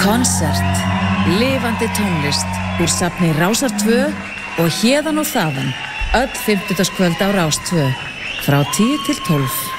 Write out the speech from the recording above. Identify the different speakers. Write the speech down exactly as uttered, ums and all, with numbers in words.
Speaker 1: Konsert, lifandi tónlist úr safni Rásar tvö og héðan og þaðan, öll fimmtudagskvöld á Rás tvö, frá tíu til tólf.